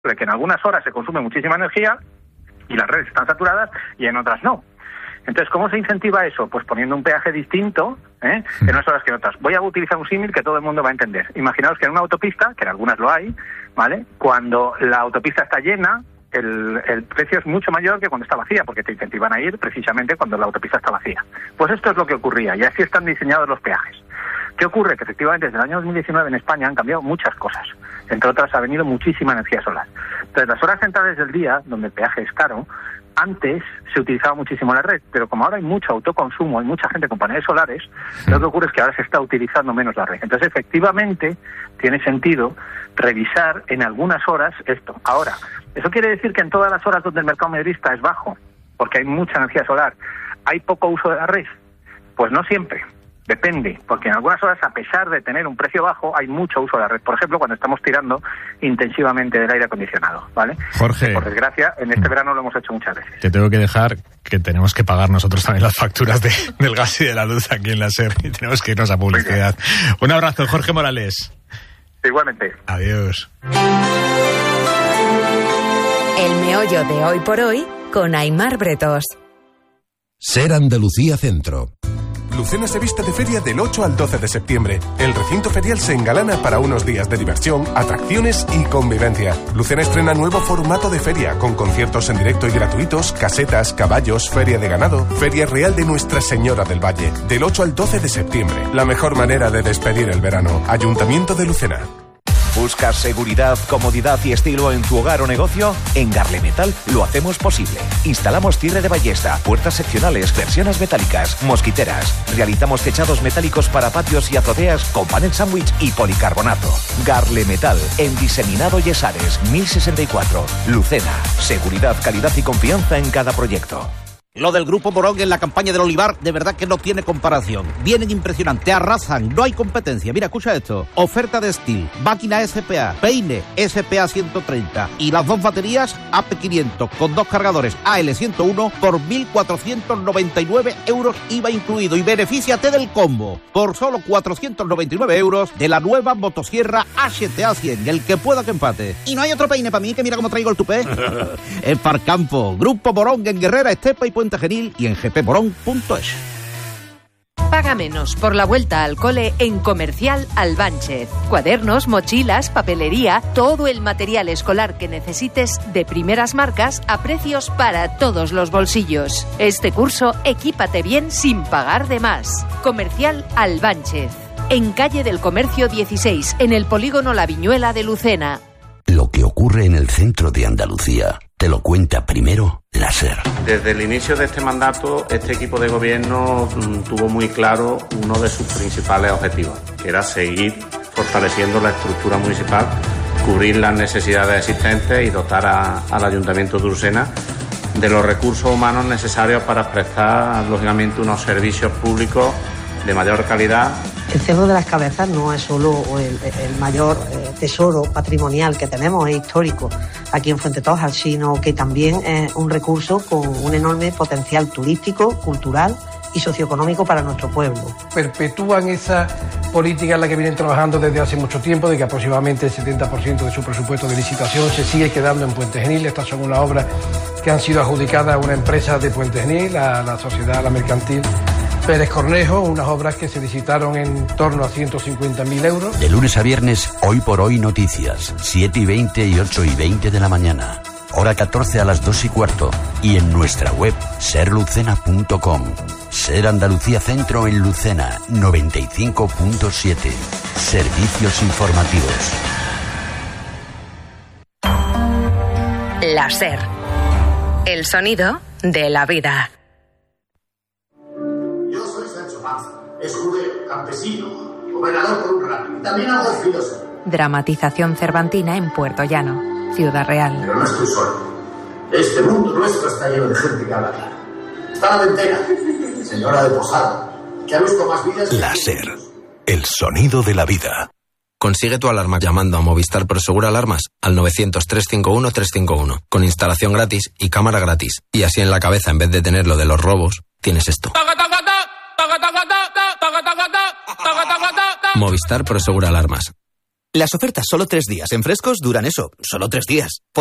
que en algunas horas se consume muchísima energía y las redes están saturadas y en otras no. Entonces, ¿cómo se incentiva eso? Pues poniendo un peaje distinto en unas horas que en otras. Voy a utilizar un símil que todo el mundo va a entender. Imaginaos que en una autopista, que en algunas lo hay, ¿vale? Cuando la autopista está llena, el precio es mucho mayor que cuando está vacía, porque te incentivan a ir precisamente cuando la autopista está vacía. Pues esto es lo que ocurría, y así están diseñados los peajes. ¿Qué ocurre? Que efectivamente desde el año 2019 en España han cambiado muchas cosas. Entre otras, ha venido muchísima energía solar. Entonces, las horas centrales del día, donde el peaje es caro, antes se utilizaba muchísimo la red, pero como ahora hay mucho autoconsumo, hay mucha gente con paneles solares, lo que ocurre es que ahora se está utilizando menos la red. Entonces, efectivamente, tiene sentido revisar en algunas horas esto. Ahora, ¿eso quiere decir que en todas las horas donde el mercado mayorista es bajo, porque hay mucha energía solar, hay poco uso de la red? Pues no siempre. Depende, porque en algunas horas, a pesar de tener un precio bajo, hay mucho uso de la red. Por ejemplo, cuando estamos tirando intensivamente del aire acondicionado, ¿vale? Jorge, por desgracia, en este verano lo hemos hecho muchas veces. Te tengo que dejar que tenemos que pagar nosotros también las facturas del gas y de la luz aquí en la SER y tenemos que irnos a publicidad. Un abrazo, Jorge Morales. Igualmente. Adiós. El meollo de Hoy por Hoy con Aimar Bretos. SER Andalucía Centro. Lucena se viste de feria del 8 al 12 de septiembre. El recinto ferial se engalana para unos días de diversión, atracciones y convivencia. Lucena estrena nuevo formato de feria, con conciertos en directo y gratuitos, casetas, caballos, feria de ganado, feria real de Nuestra Señora del Valle. Del 8 al 12 de septiembre. La mejor manera de despedir el verano. Ayuntamiento de Lucena. ¿Buscas seguridad, comodidad y estilo en tu hogar o negocio? En Garlemetal lo hacemos posible. Instalamos cierre de ballesta, puertas seccionales, versiones metálicas, mosquiteras. Realizamos techados metálicos para patios y azoteas con panel sándwich y policarbonato. Garlemetal, en Diseminado Yesares, 1064. Lucena. Seguridad, calidad y confianza en cada proyecto. Lo del Grupo Morón en la campaña del olivar, de verdad que no tiene comparación. Vienen impresionantes, arrasan, no hay competencia. Mira, escucha esto. Oferta de Steel, máquina SPA, peine SPA 130 y las dos baterías AP500 con dos cargadores AL101 por 1.499 euros IVA incluido. Y benefíciate del combo por solo 499 euros de la nueva motosierra HTA 100, el que pueda que empate. Y no hay otro peine para mí, que mira cómo traigo el tupé. Es Parcampo, Grupo Morón en Guerrera, Estepa y Puente Genil y en gpmorón.es. Paga menos por la vuelta al cole en Comercial Albánchez. Cuadernos, mochilas, papelería, todo el material escolar que necesites de primeras marcas a precios para todos los bolsillos. Este curso, equípate bien sin pagar de más. Comercial Albánchez. En Calle del Comercio 16, en el polígono La Viñuela de Lucena. Lo que ocurre en el centro de Andalucía te lo cuenta primero la SER. Desde el inicio de este mandato, este equipo de gobierno tuvo muy claro uno de sus principales objetivos, que era seguir fortaleciendo la estructura municipal, cubrir las necesidades existentes y dotar al Ayuntamiento de Lucena de los recursos humanos necesarios para prestar, lógicamente, unos servicios públicos de mayor calidad. El Cerro de las Cabezas no es solo el mayor tesoro patrimonial que tenemos, es histórico aquí en Fuente Tojar, sino que también es un recurso con un enorme potencial turístico, cultural y socioeconómico para nuestro pueblo. Perpetúan esa política en la que vienen trabajando desde hace mucho tiempo, de que aproximadamente el 70% de su presupuesto de licitación se sigue quedando en Puente Genil. Estas son unas obras que han sido adjudicadas a una empresa de Puente Genil, a la sociedad, la mercantil Pérez Cornejo, unas obras que se licitaron en torno a 150.000 euros. De lunes a viernes, Hoy por Hoy Noticias, 7:20 y 8:20 de la mañana. Hora 14 a las 2:15. Y en nuestra web, serlucena.com. SER Andalucía Centro en Lucena, 95.7. Servicios informativos. La SER. El sonido de la vida. Escudero, campesino, gobernador por un rato. También hago filósofo. Dramatización cervantina en Puerto Llano, Ciudad Real. Pero no estoy solo. Este mundo nuestro está lleno de gente que habla claro. Está la ventera, señora de Posada, que ha visto más vidas. La SER, el sonido de la vida. Consigue tu alarma llamando a Movistar Prosegur Alarmas al 900-351-351, con instalación gratis y cámara gratis. Y así en la cabeza, en vez de tener lo de los robos, tienes esto. Movistar Prosegur Alarmas. Las ofertas solo 3 días en Frescos duran eso, solo 3 días.